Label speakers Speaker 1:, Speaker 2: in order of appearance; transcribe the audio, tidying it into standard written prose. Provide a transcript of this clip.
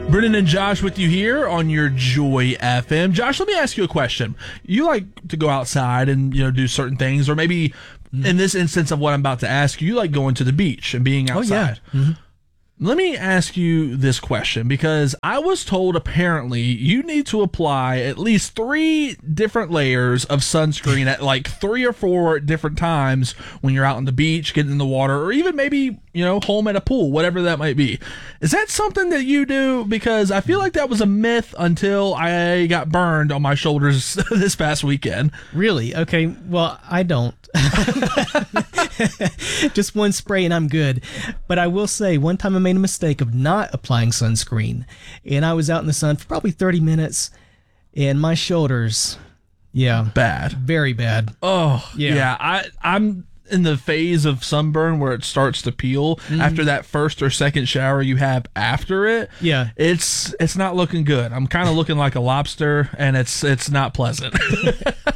Speaker 1: Brennan and Josh with you here on your Joy FM. Josh, let me ask you a question. You like to go outside and do certain things, or maybe in this instance of what I'm about to ask you, you like going to the beach and being outside.
Speaker 2: Oh, yeah. Mm-hmm.
Speaker 1: Let me ask you this question, because I was told apparently you need to apply at least 3 different layers of sunscreen at like 3 or 4 different times when you're out on the beach, getting in the water, or even maybe, home at a pool, whatever that might be. Is that something that you do? Because I feel like that was a myth until I got burned on my shoulders this past weekend.
Speaker 2: Really? Okay. Well, I don't. Just one spray and I'm good. But I will say, one time I made a mistake of not applying sunscreen, and I was out in the sun for probably 30 minutes, and my shoulders,
Speaker 1: Bad.
Speaker 2: Very bad.
Speaker 1: Oh, yeah. I'm in the phase of sunburn where it starts to peel after that first or second shower you have after it.
Speaker 2: Yeah.
Speaker 1: It's not looking good. I'm kind of looking like a lobster, and it's not pleasant.